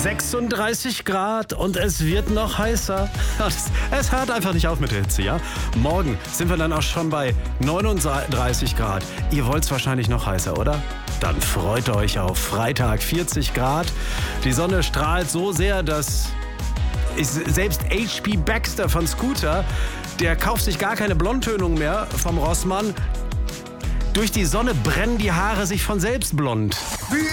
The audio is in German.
36 Grad und es wird noch heißer. Es hört einfach nicht auf mit der Hitze, ja? Morgen sind wir dann auch schon bei 39 Grad. Ihr wollt es wahrscheinlich noch heißer, oder? Dann freut euch auf Freitag 40 Grad. Die Sonne strahlt so sehr, dass selbst HP Baxter von Scooter, der kauft sich gar keine Blondtönung mehr vom Rossmann. Durch die Sonne brennen die Haare sich von selbst blond.